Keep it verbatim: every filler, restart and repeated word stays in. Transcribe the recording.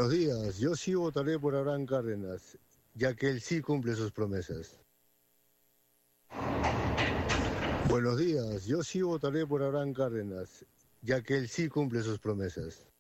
Buenos días, yo sí votaré por Abraham Cárdenas, ya que él sí cumple sus promesas. Buenos días, yo sí votaré por Abraham Cárdenas, ya que él sí cumple sus promesas.